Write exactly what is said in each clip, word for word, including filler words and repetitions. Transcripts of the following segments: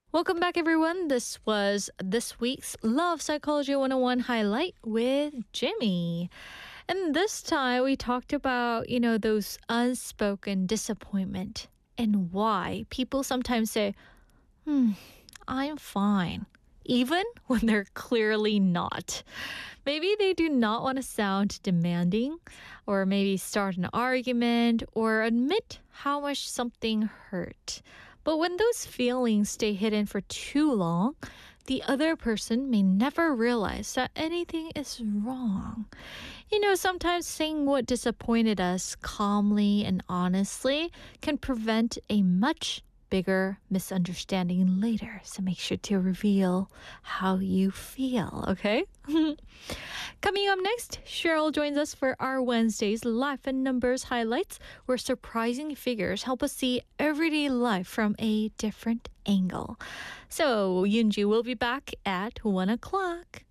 Welcome back, everyone. This was this week's Love Psychology one oh one highlight with Jimmy. And this time we talked about, you know, those unspoken disappointment and why people sometimes say, hmm, I'm fine, even when they're clearly not. Maybe they do not want to sound demanding, or maybe start an argument, or admit how much something hurt. But when those feelings stay hidden for too long, the other person may never realize that anything is wrong. You know, sometimes saying what disappointed us calmly and honestly can prevent a much bigger misunderstanding later. So make sure to reveal how you feel, okay? Coming up next, Cheryl joins us for our Wednesday's Life and Numbers highlights, where surprising figures help us see everyday life from a different angle. So Yunji will be back at one o'clock.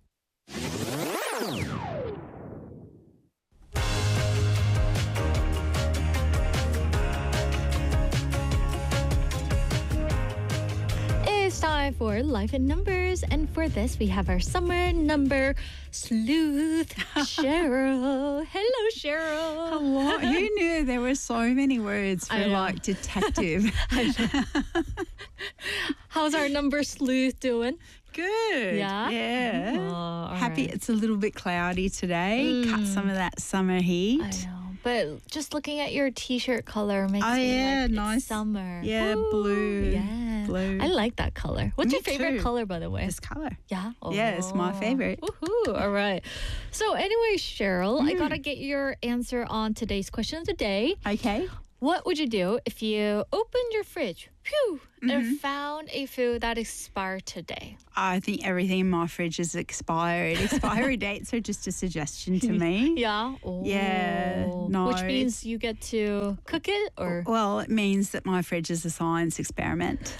It's time for Life in Numbers, and for this we have our summer number sleuth, Cheryl. Hello, Cheryl. Hello. Who knew there were so many words for like detective? How's our number sleuth doing? Good. Yeah? Yeah. Oh, all Happy right. it's a little bit cloudy today. Mm. Cut some of that summer heat. I know. But just looking at your t-shirt color makes Oh, me yeah, like nice. it's summer. Yeah, Ooh, blue. Yeah. Blue. I like that color. What's Me your favorite too. color, by the way? This color. Yeah? Yeah, it's my Oh. favorite. Woohoo. All right. So anyway, Cheryl, I Mm. got to get your answer on today's question of the day. Okay. What would you do if you opened your fridge phew, Mm-hmm. and found a food that expired today? I think everything in my fridge is expired. Expiry dates are just a suggestion to me. Yeah? Oh. Yeah, no, Which means it's- you get to cook it or? Well, it means that my fridge is a science experiment.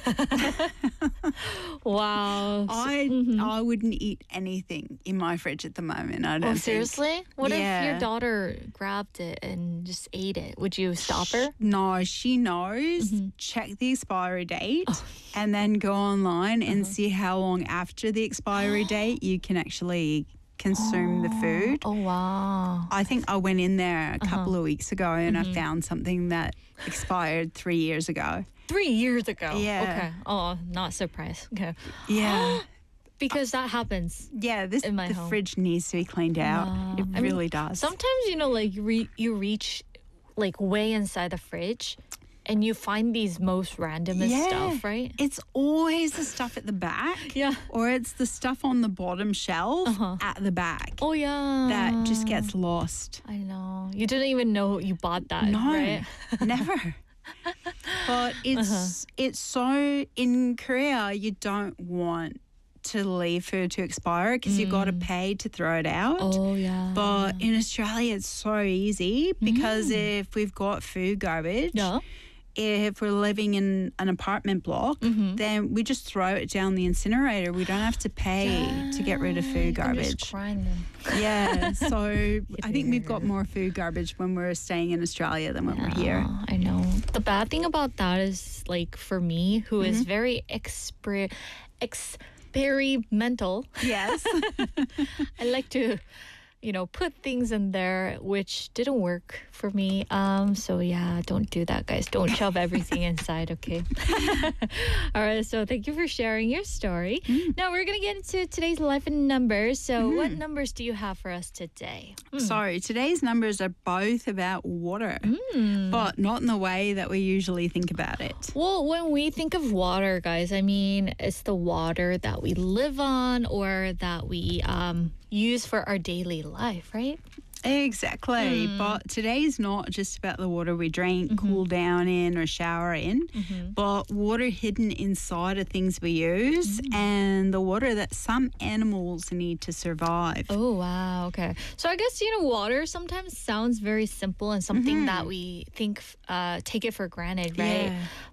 Wow. I Mhm. I wouldn't eat anything in my fridge at the moment. I don't Oh, think. seriously? What if Yeah. your daughter grabbed it and just ate it? Would you stop her? No, she knows. Mm-hmm. Check the expiry date Oh. and then go online and Uh-huh. see how long after the expiry date you can actually consume the food. Oh, wow. I think I went in there a Uh-huh. couple of weeks ago and Mm-hmm. I found something that expired three years ago. Three years ago. Yeah. Okay. Oh, not surprised. Okay. Yeah. Because that happens. Yeah, this In my the home. fridge needs to be cleaned out. Wow. It I mean, really does. Sometimes, you know, like you, re- you reach like way inside the fridge and you find these most randomest Yeah. stuff, right? It's always the stuff at the back. Yeah. Or it's the stuff on the bottom shelf Uh-huh. at the back Oh, yeah. that just gets lost. I know. You didn't even know you bought that, No, right? never. But it's Uh-huh. it's so in Korea you don't want to leave food to expire because you've got to pay to throw it out. Mm. Oh, yeah. But in Australia, it's so easy because if we've got food garbage, Mm. Yeah. if we're living in an apartment block, Mm-hmm. then we just throw it down the incinerator. We don't have to pay to get rid of food You can just garbage. grind them. Yeah, so I think we've got more food garbage when we're staying in Australia than when we're here. Oh, I know. The bad thing about that is, like, for me, who is Mm-hmm. very exper- experimental, Yes. I like to, you know, put things in there which didn't work for me. Um, so yeah, don't do that, guys. Don't shove everything inside, okay? All right, so thank you for sharing your story. Mm. Now we're gonna get into today's life and numbers. So what numbers do you have for us today? So today's numbers are both about water, Mm. but not in the way that we usually think about it. Well, when we think of water, guys, I mean, it's the water that we live on or that we um, use for our daily life, right? Exactly. Hmm. But today's not just about the water we drink, Mm-hmm. cool down in, or shower in, but water hidden inside of things we use Mm. and the water that some animals need to survive. Oh, wow. Okay. So I guess, you know, water sometimes sounds very simple and something that we think, uh, take it for granted, right? Yeah.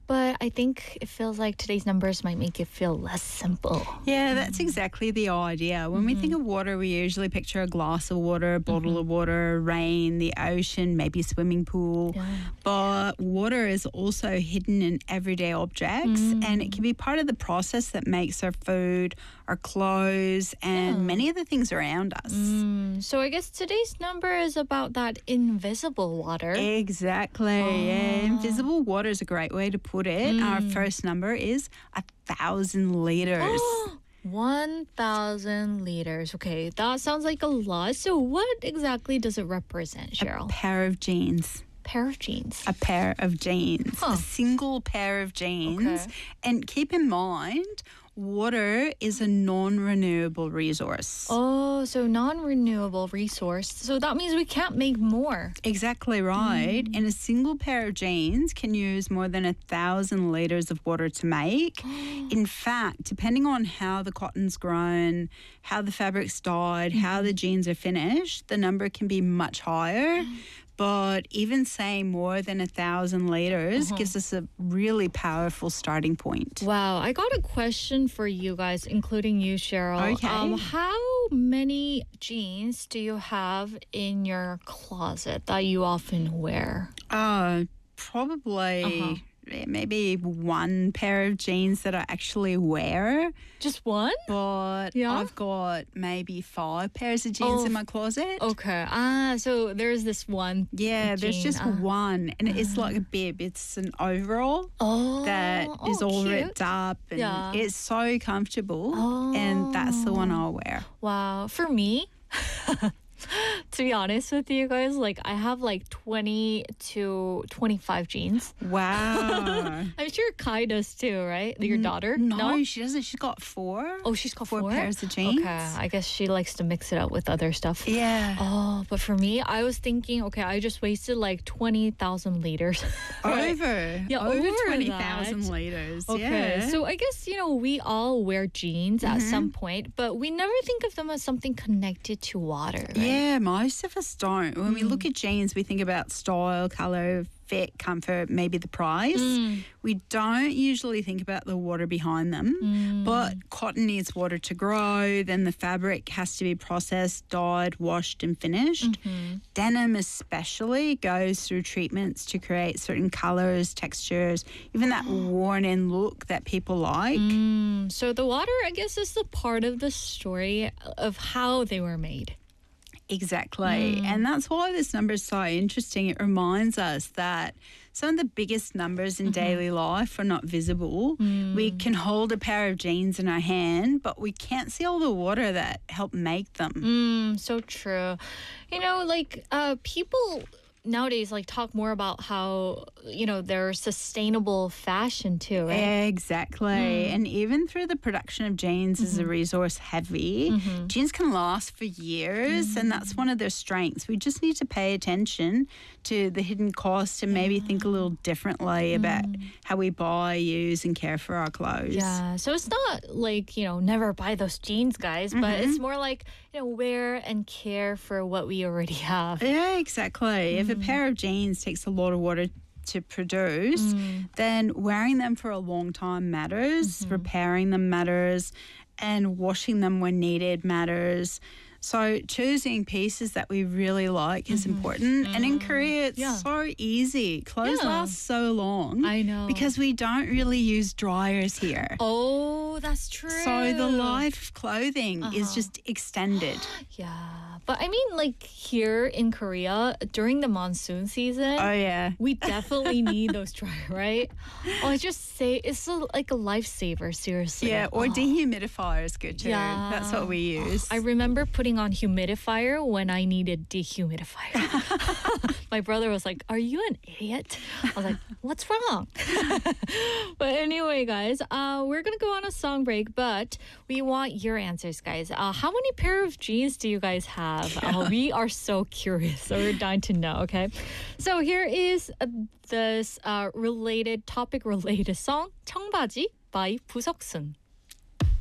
But I think it feels like today's numbers might make it feel less simple. Yeah, that's exactly the idea. When we think of water, we usually picture a glass of water, a bottle of water, rain, the ocean, maybe a swimming pool. Yeah. But water is also hidden in everyday objects, and it can be part of the process that makes our food, our clothes, and Yeah. many of the things around us. Mm, so I guess today's number is about that invisible water. Exactly. Yeah. Invisible water is a great way to put it. Our first number is a thousand liters. one thousand liters. Okay, that sounds like a lot. So what exactly does it represent, Cheryl? Pair of jeans. Pair of jeans. A pair of jeans. Huh. A single pair of jeans. Okay. And keep in mind, water is a non-renewable resource. Oh, so non-renewable resource. So that means we can't make more. Exactly right. Mm. And a single pair of jeans can use more than a thousand liters of water to make. In fact, depending on how the cotton's grown, how the fabric's dyed, how the jeans are finished, the number can be much higher. But even saying more than a thousand liters gives us a really powerful starting point. Wow, I got a question for you guys, including you, Cheryl. Okay. Um, how many jeans do you have in your closet that you often wear? Uh, probably Uh-huh. maybe one pair of jeans that I actually wear. Just one? But Yeah? I've got maybe five pairs of jeans Oh, in my closet. Okay. Ah, so there's this one. Yeah, there's jean. just Ah. one. And it's like a bib. It's an overall Oh, that is oh, all cute. ripped up. And Yeah. it's so comfortable. And that's the one I'll wear. Wow. For me, to be honest with you guys, like I have like twenty to twenty-five jeans. Wow. I'm sure Kai does too, right? Your daughter? no, she doesn't. She's got four. Oh, she's got four, four, pairs of jeans. Okay, I guess she likes to mix it up with other stuff. Yeah. Oh, but for me, I was thinking, okay, I just wasted like twenty thousand liters. Right? Over. Yeah, over over twenty thousand that. liters. Okay, Yeah. so I guess, you know, we all wear jeans at some point, but we never think of them as something connected to water, right? Yeah, most of us don't. When we look at jeans, we think about style, color, fit, comfort, maybe the price. We don't usually think about the water behind them. But cotton needs water to grow, then the fabric has to be processed, dyed, washed, and finished. Denim, especially, goes through treatments to create certain colors, textures, even that worn in look that people like. Mm, so the water, I guess, is the part of the story of how they were made. Exactly. And that's why this number is so interesting. It reminds us that some of the biggest numbers in daily life are not visible. We can hold a pair of jeans in our hand, but we can't see all the water that helped make them. Mm, so true. You know, like uh, people nowadays like talk more about how, you know, there's sustainable fashion too, right? Exactly. And even through the production of jeans is a resource heavy, jeans can last for years, and that's one of their strengths. We just need to pay attention to the hidden cost and maybe think a little differently about how we buy, use, and care for our clothes. Yeah, so it's not like, you know, never buy those jeans, guys, but it's more like, you know, wear and care for what we already have. Yeah, exactly. If a pair of jeans takes a lot of water to produce, then wearing them for a long time matters, repairing them matters, and washing them when needed matters. So choosing pieces that we really like is important. And in Korea, it's Yeah. so easy. Clothes Yeah. last so long. I know. Because we don't really use dryers here. Oh, that's true. So the life of clothing is Uh-huh. just extended. Yeah, but I mean, like here in Korea during the monsoon season, Oh, yeah. we definitely need those dry, right? Oh, I just say it's a, like a lifesaver, seriously. Yeah, or Oh, dehumidifier is good too. Yeah. That's what we use. I remember putting on humidifier when I needed dehumidifier. My brother was like, "Are you an idiot?" I was like, "What's wrong?" But anyway, guys, uh, we're gonna go on a song break, but we want your answers, guys. Uh, how many pair of jeans do you guys have? Uh, we are so curious, so we're dying to know. Okay, so here is uh, this uh, related topic related song, 청바지 by 부석순.